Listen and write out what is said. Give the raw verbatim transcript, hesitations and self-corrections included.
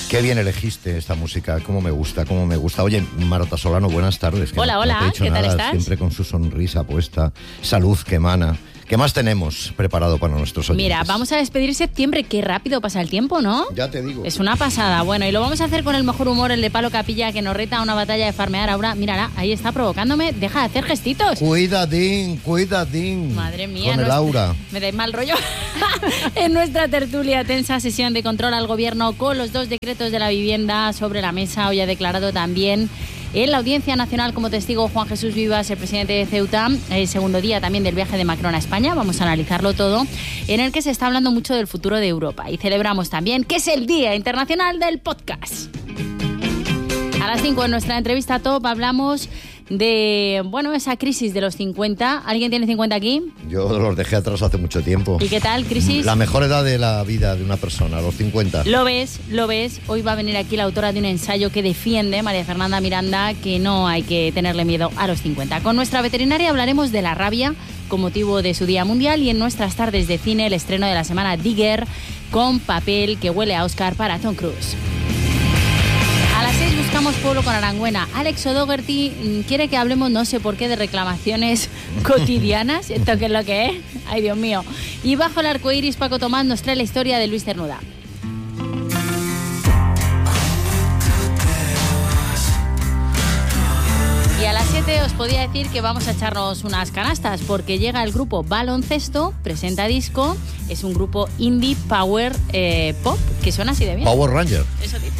Qué bien elegiste esta música, cómo me gusta, cómo me gusta. Oye, Marta Solano, buenas tardes. Hola, no, hola, no te he dicho ¿qué tal nada, estás? Siempre con su sonrisa puesta, salud que emana. ¿Qué más tenemos preparado para nuestros oyentes? Mira, vamos a despedir septiembre. Qué rápido pasa el tiempo, ¿no? Ya te digo. Es una pasada. Bueno, y lo vamos a hacer con el mejor humor, el de Palo Capilla, que nos reta a una batalla de farmear. Ahora, mírala, ahí está provocándome. Deja de hacer gestitos. Cuidadín, cuidadín. Madre mía. Con el nuestra... aura. Me dais mal rollo. En nuestra tertulia, tensa sesión de control al gobierno con los dos decretos de la vivienda sobre la mesa. Hoy ha declarado también en la Audiencia Nacional como testigo Juan Jesús Vivas, el presidente de Ceuta, el segundo día también del viaje de Macron a España. Vamos a analizarlo todo, en el que se está hablando mucho del futuro de Europa. Y celebramos también que es el Día Internacional del Podcast. A las cinco en nuestra entrevista top hablamos de, bueno, esa crisis de los cincuenta. ¿Alguien tiene cincuenta aquí? Yo los dejé atrás hace mucho tiempo. ¿Y qué tal, crisis? La mejor edad de la vida de una persona, los cincuenta. Lo ves, lo ves. Hoy va a venir aquí la autora de un ensayo que defiende, María Fernanda Miranda, que no hay que tenerle miedo a los cincuenta. Con nuestra veterinaria hablaremos de la rabia con motivo de su Día Mundial, y en nuestras tardes de cine el estreno de la semana Digger, con Papel, que huele a Oscar para Tom Cruise. A las seis buscamos pueblo con Arangüena. Alex O'Dougherty quiere que hablemos, no sé por qué, de reclamaciones cotidianas. ¿Esto qué es lo que es? Ay, Dios mío. Y bajo el arco iris, Paco Tomás nos trae la historia de Luis Cernuda. Y a las siete os podía decir que vamos a echarnos unas canastas, porque llega el grupo Baloncesto, presenta disco. Es un grupo indie power eh, pop que suena así de bien. Power Ranger. Eso dice.